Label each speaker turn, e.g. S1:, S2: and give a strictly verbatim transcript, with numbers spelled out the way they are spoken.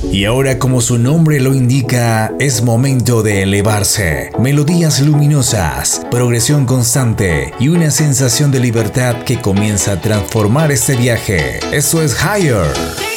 S1: Y ahora, como su nombre lo indica, es momento de elevarse. Melodías luminosas, progresión constante y una sensación de libertad que comienza a transformar este viaje. Esto es Higher.